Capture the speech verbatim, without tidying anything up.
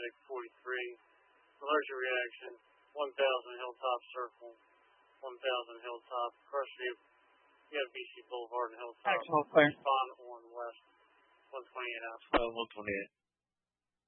six forty-three. Allergic reaction, one thousand Hilltop Circle, one thousand Hilltop. Varsity, you have B C Boulevard and Hilltop. Excellent, clear. Respond on west, one twenty-eight out. Uh, one twenty-eight.